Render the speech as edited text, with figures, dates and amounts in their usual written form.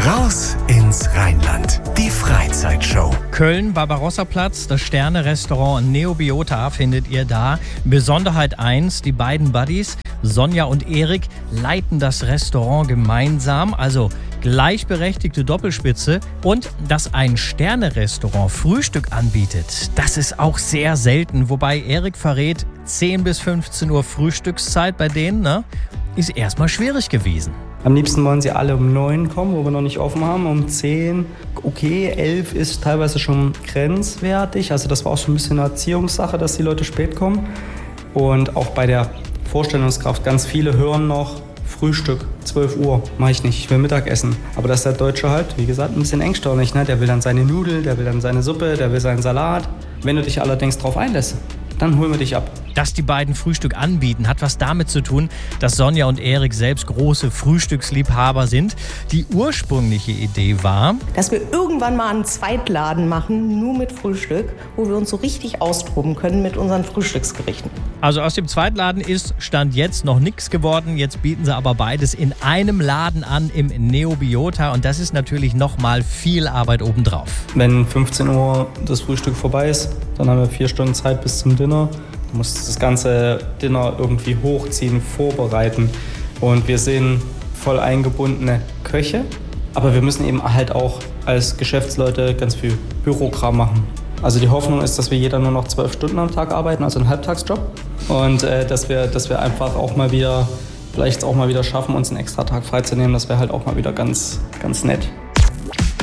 Raus ins Rheinland. Die Freizeitshow. Köln, Barbarossa-Platz, das Sterne-Restaurant Neobiota findet ihr da. Besonderheit 1, die beiden Buddies, Sonja und Erik, leiten das Restaurant gemeinsam, also gleichberechtigte Doppelspitze. Und dass ein Sterne-Restaurant Frühstück anbietet, das ist auch sehr selten. Wobei Erik verrät, 10 bis 15 Uhr Frühstückszeit bei denen, ist erstmal schwierig gewesen. Am liebsten wollen sie alle um 9 kommen, wo wir noch nicht offen haben, um 10. Okay, 11 ist teilweise schon grenzwertig. Also das war auch so ein bisschen eine Erziehungssache, dass die Leute spät kommen. Und auch bei der Vorstellungskraft, ganz viele hören noch Frühstück, 12 Uhr, mache ich nicht, ich will Mittagessen. Aber das ist der Deutsche halt, wie gesagt, ein bisschen engstirnig. Ne? Der will dann seine Nudeln, der will dann seine Suppe, der will seinen Salat. Wenn du dich allerdings drauf einlässt, dann holen wir dich ab. Dass die beiden Frühstück anbieten, hat was damit zu tun, dass Sonja und Erik selbst große Frühstücksliebhaber sind. Die ursprüngliche Idee war, dass wir irgendwann mal einen Zweitladen machen, nur mit Frühstück, wo wir uns so richtig austoben können mit unseren Frühstücksgerichten. Also aus dem Zweitladen ist Stand jetzt noch nichts geworden. Jetzt bieten sie aber beides in einem Laden an, im Neobiota. Und das ist natürlich nochmal viel Arbeit obendrauf. Wenn 15 Uhr das Frühstück vorbei ist, dann haben wir 4 Stunden Zeit bis zum Dinner. Du musst das ganze Dinner irgendwie hochziehen, vorbereiten. Und wir sind voll eingebundene Köche. Aber wir müssen eben halt auch als Geschäftsleute ganz viel Bürokram machen. Also die Hoffnung ist, dass wir jeder nur noch 12 Stunden am Tag arbeiten, also einen Halbtagsjob. Und dass wir einfach auch mal wieder, vielleicht auch mal wieder schaffen, uns einen extra Tag freizunehmen. Das wäre halt auch mal wieder ganz, ganz nett.